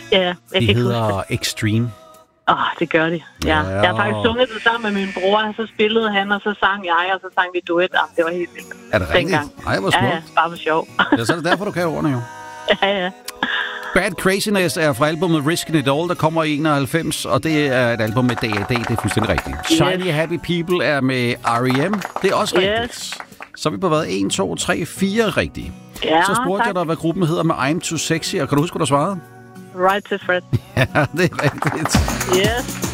Ja, jeg kan De ikke huske hedder Extreme. det gør de. Ja. Ja. Jeg har faktisk sunget det sammen med min bror, og så spillede han, og så sang jeg, og så sang vi duet. Det var helt vildt. Er det rigtigt? Dengang. Ej, hvor smukt. Ja, bare for sjov. Ja, så er det derfor, du kan ordene jo. Ja. Bad Craziness er fra albumet Risking It All, der kommer i 91, og det er et album med D.A.D., det er fuldstændig rigtigt. Yes. Shiny Happy People er med R.E.M., det er også rigtigt. Yes. Så er vi på hvad? 1, 2, 3, 4 rigtige. Ja, Så spurgte tak. jeg dig, hvad gruppen hedder med I'm Too Sexy, og kan du huske, hvad du svarede? Right to Fred. Ja, det er rigtigt. Yes.